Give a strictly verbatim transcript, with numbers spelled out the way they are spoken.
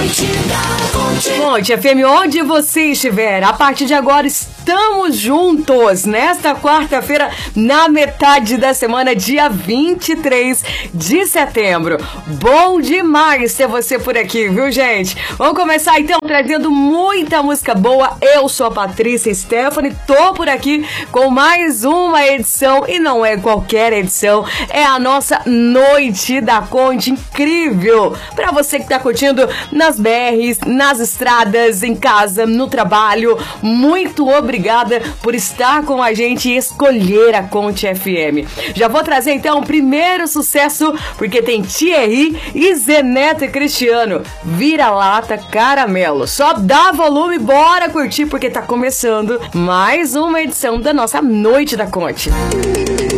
Conte F M, onde você estiver, a partir de agora estamos juntos nesta quarta-feira, na metade da semana, dia vinte e três de setembro. Bom demais ter você por aqui, viu, gente? Vamos começar então trazendo muita música boa. Eu sou a Patrícia Stephanie, tô por aqui com mais uma edição, e não é qualquer edição, é a nossa Noite da Conte, incrível! Pra você que tá curtindo nas B Rs, nas estradas, em casa, no trabalho, muito obrigada por estar com a gente e escolher a Conte F M. Já vou trazer então o primeiro sucesso, porque tem Thierry e Zeneto e Cristiano, Vira-Lata Caramelo. Só dá volume, bora curtir, porque tá começando mais uma edição da nossa Noite da Conte.